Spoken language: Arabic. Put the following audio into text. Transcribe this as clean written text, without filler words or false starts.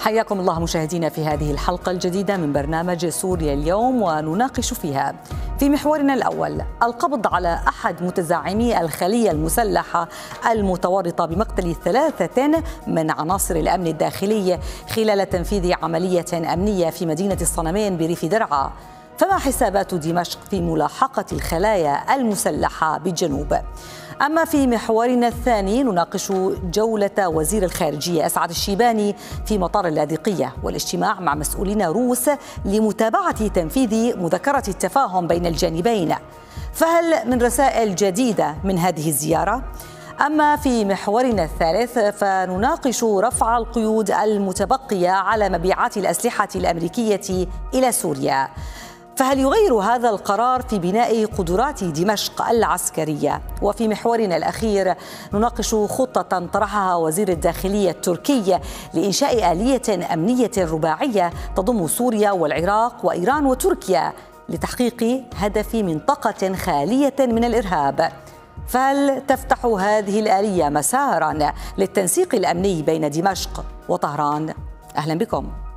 حياكم الله مشاهدينا في هذه الحلقة الجديدة من برنامج سوريا اليوم، ونناقش فيها في محورنا الأول القبض على أحد متزعمي الخلية المسلحة المتورطة بمقتل 3 من عناصر الأمن الداخلي خلال تنفيذ عملية أمنية في مدينة الصنمين بريف درعا. فما حسابات دمشق في ملاحقة الخلايا المسلحة بالجنوب؟ أما في محورنا الثاني نناقش جولة وزير الخارجية أسعد الشيباني في مطار اللاذقية والاجتماع مع مسؤولين روس لمتابعة تنفيذ مذكرة التفاهم بين الجانبين. فهل من رسائل جديدة من هذه الزيارة؟ أما في محورنا الثالث فنناقش رفع القيود المتبقية على مبيعات الأسلحة الأمريكية إلى سوريا. فهل يغير هذا القرار في بناء قدرات دمشق العسكرية؟ وفي محورنا الأخير نناقش خطة طرحها وزير الداخلية التركي لإنشاء آلية أمنية رباعية تضم سوريا والعراق وإيران وتركيا لتحقيق هدف منطقة خالية من الإرهاب. فهل تفتح هذه الآلية مساراً للتنسيق الأمني بين دمشق وطهران؟ أهلا بكم.